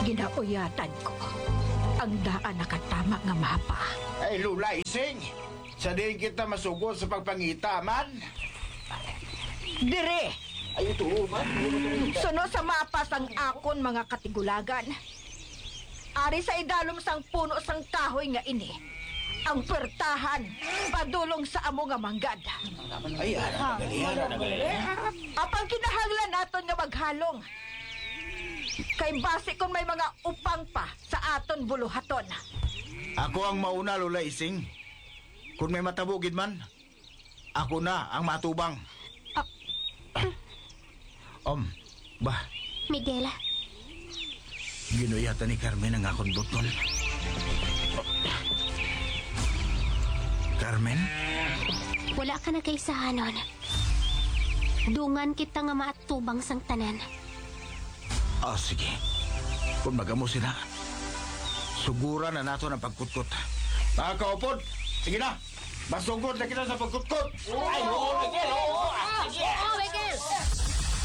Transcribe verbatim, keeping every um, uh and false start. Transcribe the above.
Ginauyatan ko ang daan nakatama nga mapa. Ay, Lula Ising, sa din kita masugod sa pagpangita, man. Dire! Ay, ito, man. Suno sa mapas ang akon mga katigulagan. Ari sa idalom sang puno sang kahoy nga ini. Ang pertahan, padulong sa amo nga manggad. Ay, ana, nagalihan, nagalihan. Apang kinahanglan naton nga maghalong. Kay base kung may mga upang pa sa aton buluhaton. Ako ang mauna, Lula Ising. Kung may matabugid man, ako na ang matubang. Om, ba, Miguel, ginuyatan ni Carmen ang akong butol. Carmen? wala ka na kay sahanon. Dungan kita nga maatubang sang tanan. Ah, sige. Kung magamo sila, sugura na nato ng pagkutkot. Mga kaupod, sige na. Masugod na kita sa pagkutkot. Ay, oo, Miguel.